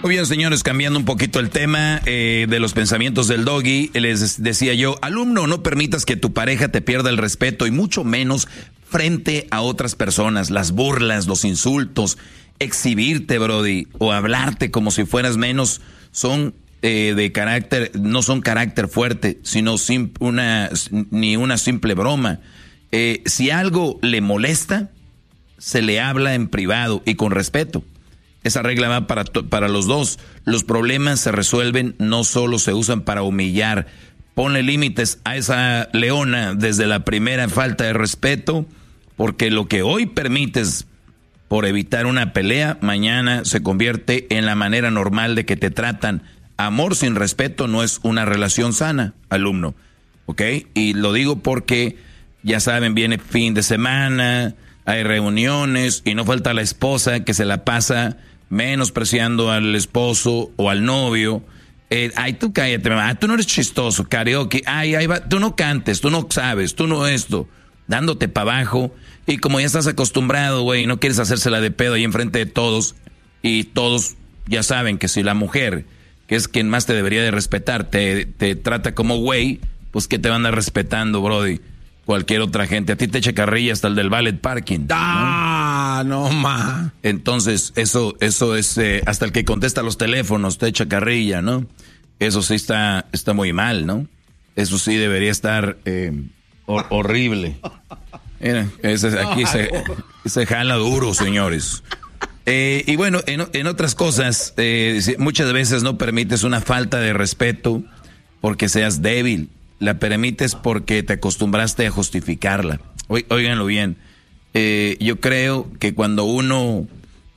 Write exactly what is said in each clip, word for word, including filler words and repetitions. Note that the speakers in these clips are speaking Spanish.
Muy bien, señores, cambiando un poquito el tema eh, de los pensamientos del Doggy, les decía yo, alumno, no permitas que tu pareja te pierda el respeto y mucho menos frente a otras personas. Las burlas, los insultos, exhibirte, brody, o hablarte como si fueras menos, son eh, de carácter, no son carácter fuerte, sino sim- una, ni una simple broma. Eh, si algo le molesta, se le habla en privado y con respeto. Esa regla va para, para los dos. Los problemas se resuelven, no solo se usan para humillar. Ponle límites a esa leona desde la primera falta de respeto, porque lo que hoy permites por evitar una pelea, mañana se convierte en la manera normal de que te tratan. Amor sin respeto no es una relación sana, alumno. ¿Ok? Y lo digo porque, ya saben, viene fin de semana, hay reuniones y no falta la esposa que se la pasa menospreciando al esposo o al novio. Eh, ay, tú cállate, mamá, tú no eres chistoso, karaoke, ay, ay, va, tú no cantes, tú no sabes, tú no esto, dándote para abajo. Y como ya estás acostumbrado, güey, no quieres hacérsela de pedo ahí enfrente de todos, y todos ya saben que si la mujer, que es quien más te debería de respetar, te, te trata como güey, pues que te van a andar respetando, brody. Cualquier otra gente. A ti te echa carrilla hasta el del valet parking. Ah, no, no ma. Entonces, eso, eso es, eh, hasta el que contesta los teléfonos te echa carrilla, ¿no? Eso sí está, está muy mal, ¿no? Eso sí debería estar eh, hor- horrible. Mira, ese, aquí se, se jala duro, señores. Eh, y bueno, en, en otras cosas, eh, muchas veces no permites una falta de respeto porque seas débil. La permites porque te acostumbraste a justificarla. Óiganlo bien. Eh, yo creo que cuando uno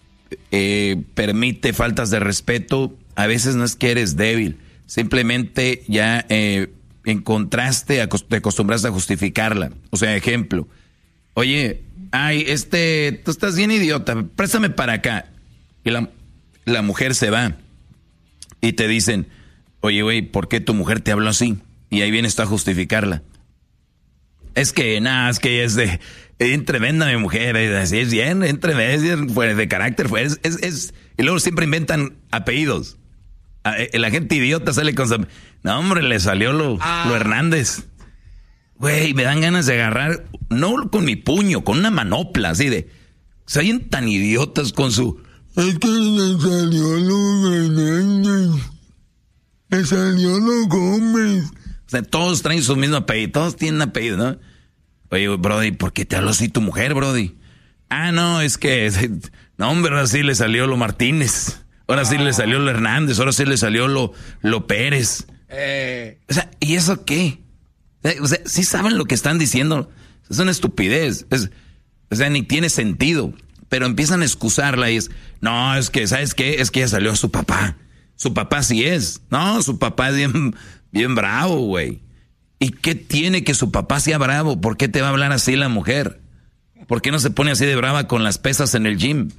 eh, permite faltas de respeto, a veces no es que eres débil. Simplemente ya eh, encontraste, te acostumbraste a justificarla. O sea, ejemplo. Oye, ay, este, tú estás bien idiota, préstame para acá. Y la, la mujer se va. Y te dicen, oye, güey, ¿por qué tu mujer te habló así? Y ahí vienes tú a justificarla. Es que, nada, es que es de... Es tremenda mi mujer, es, es bien, es tremenda, es de carácter, es, es, es... Y luego siempre inventan apellidos. La gente idiota sale con... Su, no, hombre, le salió lo, ah. lo Hernández. Güey, me dan ganas de agarrar, no con mi puño, con una manopla, así de... Salen tan idiotas con su... Es que le salió lo Hernández. Le salió lo Gómez. O sea, todos traen su mismo apellido, todos tienen apellido, ¿no? Oye, Brody, ¿por qué te habló así tu mujer, Brody? Ah, no, es que, no, hombre, ahora sí le salió lo Martínez, ahora sí le salió lo Hernández, ahora sí le salió lo, lo Pérez. Eh. O sea, ¿y eso qué? O sea, ¿sí saben lo que están diciendo? Es una estupidez, es, o sea, ni tiene sentido, pero empiezan a excusarla y es, no, es que, ¿sabes qué? Es que ya salió a su papá, su papá sí es, no, su papá es bien... Bien bravo, güey. ¿Y qué tiene que su papá sea bravo? ¿Por qué te va a hablar así la mujer? ¿Por qué no se pone así de brava con las pesas en el gym?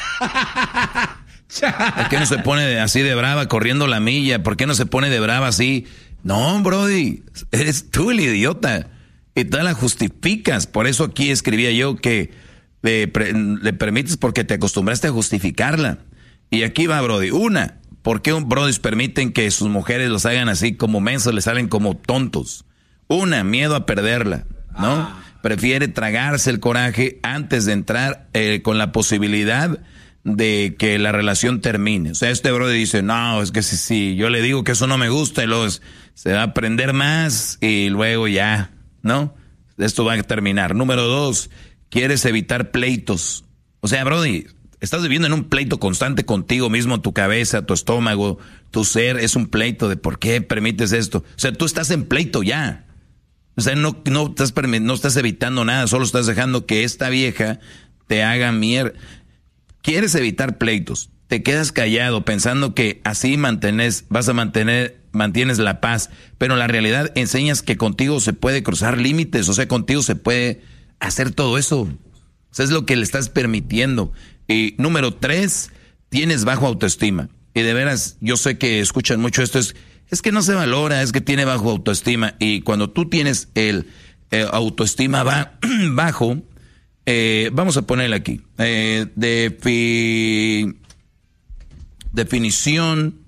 ¿Por qué no se pone así de brava corriendo la milla? ¿Por qué no se pone de brava así? No, Brody, eres tú el idiota. Y tú la justificas. Por eso aquí escribía yo que le, le permites porque te acostumbraste a justificarla. Y aquí va, Brody. Una... ¿Por qué un brodis permiten que sus mujeres los hagan así como mensos, les salen como tontos? Una, miedo a perderla, ¿no? Ah. Prefiere tragarse el coraje antes de entrar eh, con la posibilidad de que la relación termine. O sea, este brody dice, no, es que si, si yo le digo que eso no me gusta, y luego se va a aprender más y luego ya, ¿no? Esto va a terminar. Número dos, quieres evitar pleitos. O sea, brody... Estás viviendo en un pleito constante contigo mismo, tu cabeza, tu estómago, tu ser, es un pleito de por qué permites esto. O sea, tú estás en pleito ya. O sea, no, no, estás, no estás evitando nada, solo estás dejando que esta vieja te haga mierda. Quieres evitar pleitos, te quedas callado pensando que así mantienes, vas a mantener, mantienes la paz, pero en la realidad enseñas que contigo se puede cruzar límites, o sea, contigo se puede hacer todo eso. O sea, es lo que le estás permitiendo. Y número tres, tienes bajo autoestima. Y de veras, yo sé que escuchan mucho esto, es, es que no se valora, es que tiene bajo autoestima. Y cuando tú tienes el eh, autoestima ba- bajo, eh, vamos a ponerle aquí, eh, de fi- Definición,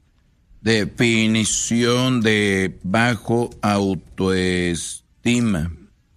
definición de bajo autoestima.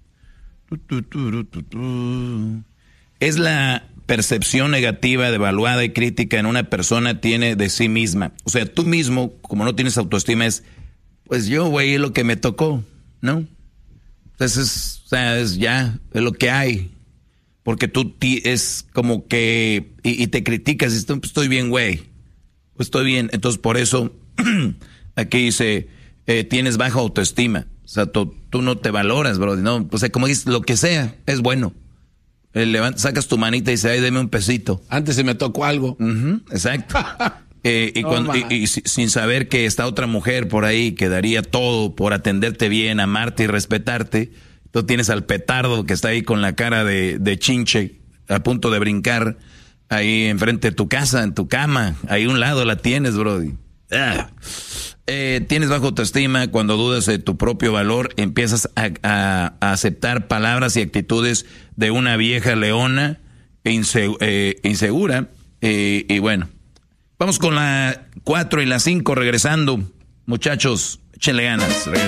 Es la percepción negativa, devaluada y crítica en una persona tiene de sí misma. O sea, tú mismo, como no tienes autoestima, es, pues yo, güey, es lo que me tocó, ¿no? Entonces, o sea, es ya, es lo que hay. Porque tú ti, es como que, y, y te criticas, y dices, pues estoy bien, güey, pues estoy bien. Entonces, por eso, aquí dice, eh, tienes baja autoestima. O sea, tú, tú no te valoras, bro. No, o sea, como dices, lo que sea, es bueno. Eh, levantas, sacas tu manita y dices, ay, deme un pesito. Antes se me tocó algo. Uh-huh, exacto. eh, y, No, cuando, y, y sin saber que está otra mujer por ahí que daría todo por atenderte bien, amarte y respetarte, tú tienes al petardo que está ahí con la cara de, de chinche, a punto de brincar, ahí enfrente de tu casa, en tu cama, ahí a un lado la tienes, brody. Ah. Eh, tienes baja autoestima cuando dudas de tu propio valor, empiezas a, a, a aceptar palabras y actitudes de una vieja leona inseg- eh, insegura. Eh, y bueno, vamos con la cuatro y la cinco regresando. Muchachos, échenle ganas.